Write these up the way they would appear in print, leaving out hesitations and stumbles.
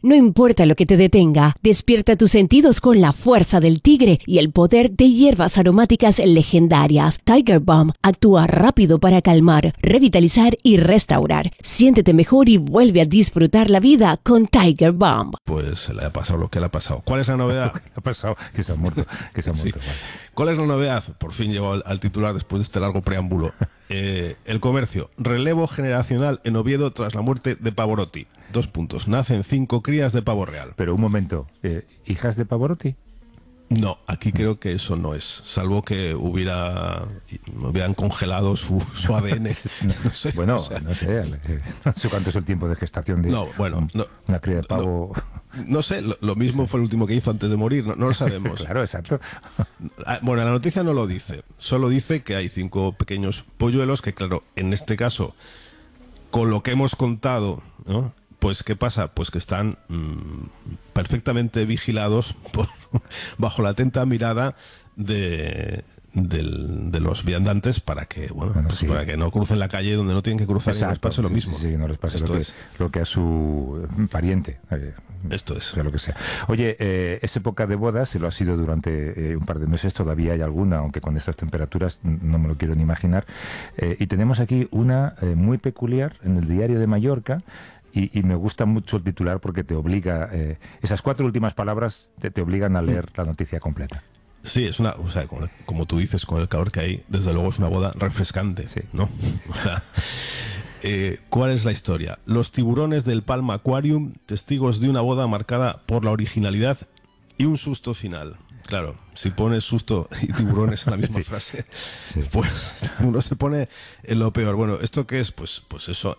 No importa lo que te detenga, despierta tus sentidos con la fuerza del tigre y el poder de hierbas aromáticas legendarias. Tiger Balm actúa rápido para calmar, revitalizar y restaurar. Siéntete mejor y vuelve a disfrutar la vida con Tiger Balm. Pues le ha pasado lo que le ha pasado. ¿Cuál es la novedad? Ha pasado que se ha muerto. Sí. Vale. ¿Cuál es la novedad? Por fin llegó al titular después de este largo preámbulo. El comercio. Relevo generacional en Oviedo tras la muerte de Pavarotti. 2 puntos. Nacen 5 crías de pavo real. Pero un momento. ¿Hijas de Pavarotti? No, aquí creo que eso no es. Salvo que hubieran congelado su ADN. No sé, bueno, o sea, no sé cuánto es el tiempo de gestación de una cría de pavo. No sé, lo mismo fue el último que hizo antes de morir, no lo sabemos. Claro, exacto. Bueno, la noticia no lo dice. Solo dice que hay 5 pequeños polluelos que, claro, en este caso, con lo que hemos contado, ¿no? Pues, ¿qué pasa? Pues que están perfectamente vigilados bajo la atenta mirada de los viandantes para que para que no crucen la calle donde no tienen que cruzar. Exacto, y no les pase lo mismo. Sí, no les pase lo que a su pariente. Esto es. Sea lo que sea. Oye, es época de bodas, se lo ha sido durante un par de meses, todavía hay alguna, aunque con estas temperaturas no me lo quiero ni imaginar. Y tenemos aquí una muy peculiar en el Diario de Mallorca. Y me gusta mucho el titular porque te obliga, esas 4 últimas palabras te obligan a leer la noticia completa. Sí, es una, o sea, como tú dices, con el calor que hay, desde luego es una boda refrescante, sí, ¿no? O sea, ¿cuál es la historia? Los tiburones del Palma Aquarium, testigos de una boda marcada por la originalidad y un susto final. Claro, si pones susto y tiburones en la misma frase, pues uno se pone en lo peor. Bueno, ¿esto qué es? Pues eso,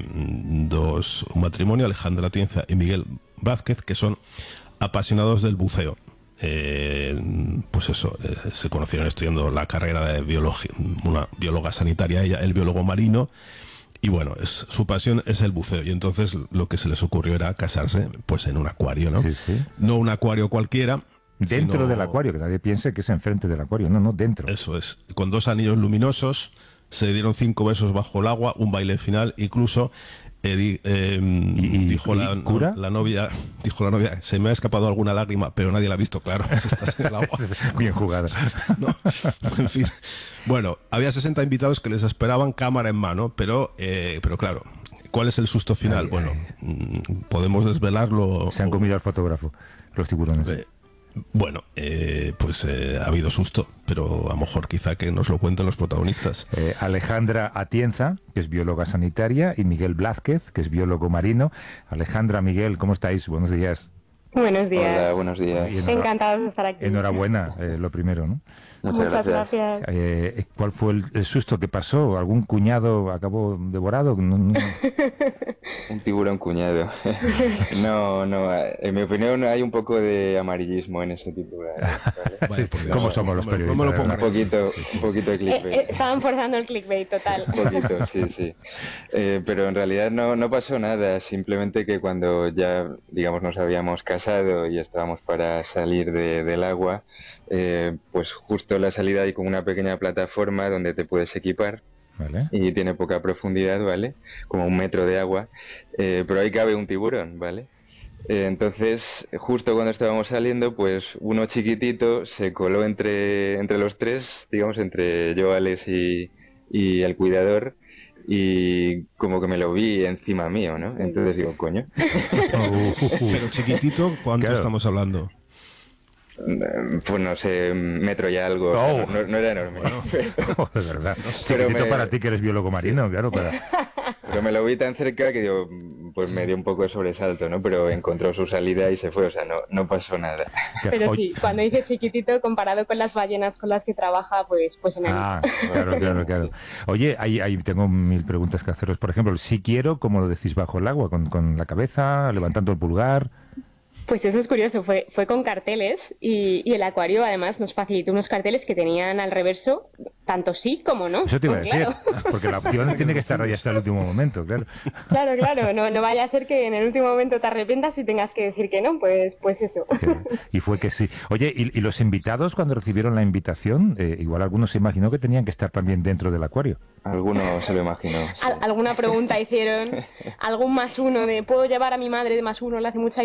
un matrimonio, Alejandra Atienza y Miguel Vázquez, que son apasionados del buceo. Pues eso, se conocieron estudiando la carrera de biología, una bióloga sanitaria, ella, el biólogo marino. Y bueno, su pasión es el buceo. Y entonces lo que se les ocurrió era casarse pues en un acuario, ¿no? Sí. No un acuario cualquiera. Dentro del acuario, que nadie piense que es enfrente del acuario, no, dentro. Eso es, con 2 anillos luminosos, se dieron 5 besos bajo el agua, un baile final, incluso dijo la novia, se me ha escapado alguna lágrima, pero nadie la ha visto, claro, si estás en el agua. Bien jugada. No, en fin. Bueno, había 60 invitados que les esperaban cámara en mano, pero claro, ¿cuál es el susto final? Bueno, podemos desvelarlo. Se han comido al fotógrafo, los tiburones. Bueno, ha habido susto, pero a lo mejor quizá que nos lo cuenten los protagonistas. Alejandra Atienza, que es bióloga sanitaria, y Miguel Blázquez, que es biólogo marino. Alejandra, Miguel, ¿cómo estáis? Buenos días. Buenos días. Hola, buenos días. Encantados de estar aquí. Enhorabuena, lo primero, ¿no? Muchas gracias. ¿Cuál fue el susto que pasó? ¿Algún cuñado acabó devorado? Un tiburón cuñado. No, en mi opinión hay un poco de amarillismo en ese titular. ¿Vale? ¿Cómo somos los periodistas? No me lo pongo. Un poquito de clickbait. Estaban forzando el clickbait, total. Un poquito, sí. Pero en realidad no pasó nada, simplemente que cuando ya, digamos, nos habíamos casado y estábamos para salir del agua, pues justo la salida hay como una pequeña plataforma donde te puedes equipar. ¿Vale? Y tiene poca profundidad, ¿vale? Como 1 metro de agua, pero ahí cabe un tiburón, ¿vale? Entonces, justo cuando estábamos saliendo, pues uno chiquitito se coló entre los 3, digamos, entre yo, Alex y el cuidador, y como que me lo vi encima mío, ¿no? Entonces digo, coño. Pero chiquitito, ¿cuánto estamos hablando? Pues no sé, 1 metro y algo. Oh. No era enorme. Bueno, de verdad. Chiquitito para ti que eres biólogo marino, claro. Pero me lo vi tan cerca que digo, pues me dio un poco de sobresalto, ¿no? Pero encontró su salida y se fue, o sea, no pasó nada. Pero sí, cuando dice chiquitito, comparado con las ballenas con las que trabaja, pues enanito. Claro. Oye, ahí tengo 1000 preguntas que haceros. Por ejemplo, si quiero, ¿cómo lo decís bajo el agua? ¿Con la cabeza, levantando el pulgar? Pues eso es curioso, fue con carteles y el acuario además nos facilitó unos carteles que tenían al reverso tanto sí como no. Eso te iba a decir, claro. Porque la opción tiene que estar ahí hasta el último momento, claro. Claro, no vaya a ser que en el último momento te arrepientas y tengas que decir que no, pues eso. Y fue que sí. Oye, ¿y los invitados cuando recibieron la invitación, igual algunos se imaginó que tenían que estar también dentro del acuario? Alguno se lo imaginó. Sí. ¿Alguna pregunta hicieron? ¿Algún +1 de puedo llevar a mi madre de +1? Le hace mucha